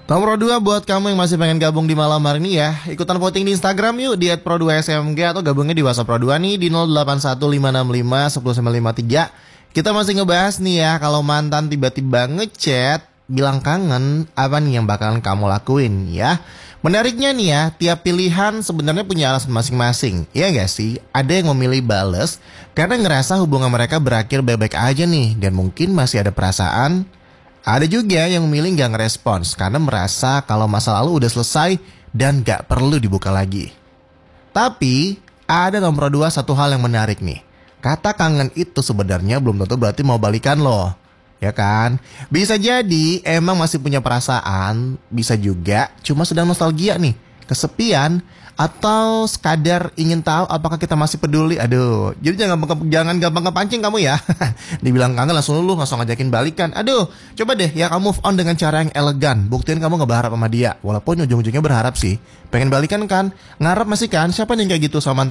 Nomor 2 buat kamu yang masih pengen gabung di malam hari ini ya, ikutan voting di Instagram yuk di @pro2smg atau gabungnya di WhatsApp Pro 2 nih di 0815651153. Kita masih ngebahas nih ya, kalau mantan tiba-tiba ngechat bilang kangen, apa nih yang bakalan kamu lakuin ya? Menariknya nih ya, tiap pilihan sebenarnya punya alasan masing-masing. Iya gak sih? Ada yang memilih bales karena ngerasa hubungan mereka berakhir baik-baik aja nih dan mungkin masih ada perasaan. Ada juga yang memilih gak ngerespons karena merasa kalau masa lalu udah selesai dan gak perlu dibuka lagi. Tapi ada nomor 2 satu hal yang menarik nih. Kata kangen itu sebenarnya belum tentu berarti mau balikan loh. Ya kan? Bisa jadi emang masih punya perasaan, bisa juga cuma sedang nostalgia nih, kesepian, atau sekadar ingin tahu apakah kita masih peduli. Aduh, jadi jangan gampang kepancing kamu ya. Dibilang kangen langsung luluh, langsung ngajakin balikan. Aduh, coba deh ya kamu move on dengan cara yang elegan. Buktiin kamu gak berharap sama dia. Walaupun ujung-ujungnya berharap sih. Pengen balikan kan? Ngarep masih kan? Siapa nih kayak gitu sama